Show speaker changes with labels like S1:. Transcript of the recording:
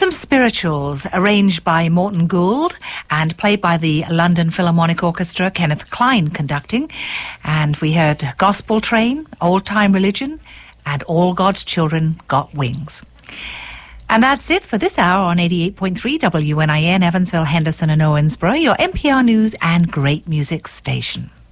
S1: Some spirituals arranged by Morton Gould and played by the London Philharmonic Orchestra, Kenneth Klein conducting. And we heard Gospel Train, Old Time Religion, and All God's Children Got Wings. And that's it for this hour on 88.3 WNIN, Evansville, Henderson and Owensboro, your NPR News and Great Music station.